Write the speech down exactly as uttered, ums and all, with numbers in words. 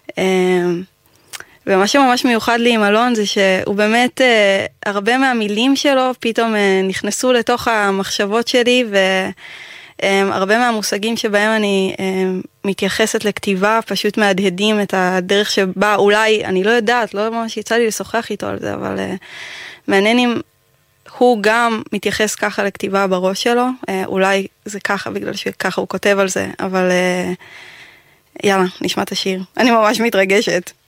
ומה שממש מיוחד לי עם אלון זה שהוא באמת, הרבה מהמילים שלו פתאום נכנסו לתוך המחשבות שלי, והרבה מהמושגים שבהם אני מתייחסת לכתיבה פשוט מהדהדים את הדרך שבה אולי, אני לא יודעת, לא ממש יצא לי לשוחח איתו על זה, אבל מעניין אם הוא גם מתייחס ככה לכתיבה בראש שלו, אולי זה ככה בגלל שככה הוא כותב על זה, אבל יאללה, נשמע את השיר. אני ממש מתרגשת.